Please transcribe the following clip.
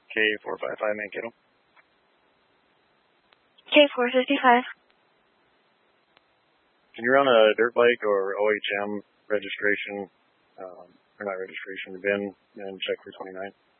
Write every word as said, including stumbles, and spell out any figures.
K four five five Mankato. K four fifty-five. Can you run a dirt bike or O H M registration, um, or not registration, V I N, and check for twenty-nine?